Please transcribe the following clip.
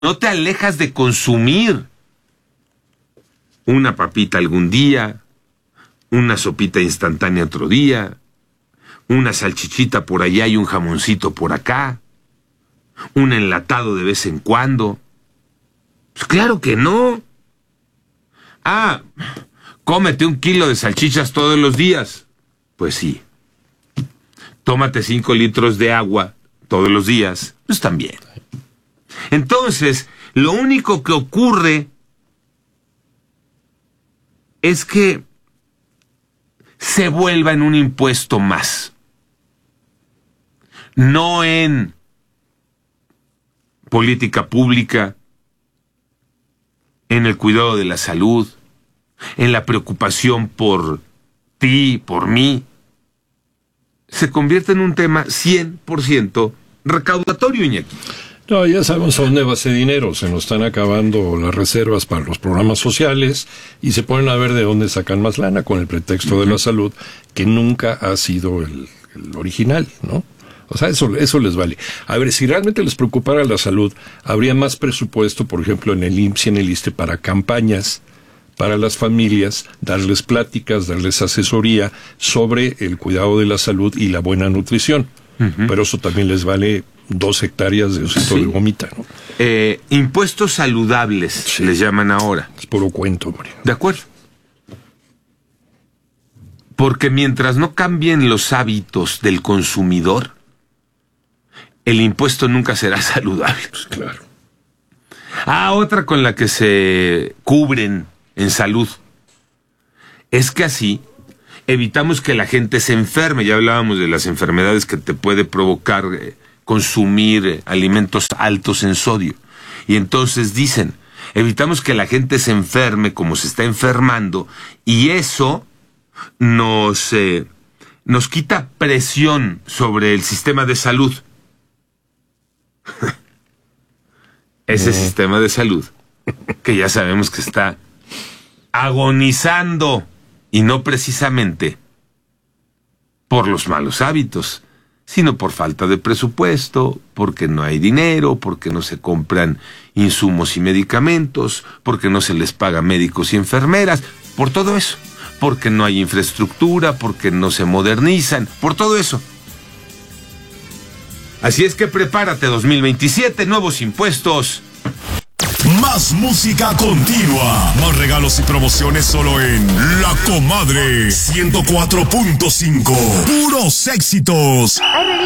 no te alejas de consumir una papita algún día, una sopita instantánea otro día, una salchichita por allá y un jamoncito por acá, un enlatado de vez en cuando. Pues claro que no. Ah, cómete 1 kilo de salchichas todos los días. Pues sí. Tómate 5 litros de agua todos los días. Pues también. Entonces, lo único que ocurre es que se vuelva en un impuesto más. No en política pública, en el cuidado de la salud, en la preocupación por ti, por mí. Se convierte en un tema 100% recaudatorio, Iñaki. No, ya sabemos a dónde va ese dinero. Se nos están acabando las reservas para los programas sociales y se ponen a ver de dónde sacan más lana con el pretexto de la salud, que nunca ha sido el original, ¿no? O sea, eso les vale. A ver, si realmente les preocupara la salud, habría más presupuesto, por ejemplo, en el IMSS y en el ISSSTE para campañas para las familias, darles pláticas, darles asesoría sobre el cuidado de la salud y la buena nutrición. Pero eso también les vale 2 hectáreas de osito de gomita, ¿no? Impuestos saludables, les llaman ahora. Es puro cuento, hombre. De acuerdo. Porque mientras no cambien los hábitos del consumidor, el impuesto nunca será saludable. Pues claro. Otra con la que se cubren en salud es que así evitamos que la gente se enferme. Ya hablábamos de las enfermedades que te puede provocar consumir alimentos altos en sodio. Y entonces dicen, evitamos que la gente se enferme como se está enfermando, y eso nos quita presión sobre el sistema de salud. Ese sistema de salud, que ya sabemos que está agonizando, y no precisamente por los malos hábitos, sino por falta de presupuesto, porque no hay dinero, porque no se compran insumos y medicamentos, porque no se les paga médicos y enfermeras, por todo eso, porque no hay infraestructura, porque no se modernizan, por todo eso. Así es que prepárate 2027, nuevos impuestos. Más música continua, más regalos y promociones solo en La Comadre 104.5. Puros éxitos.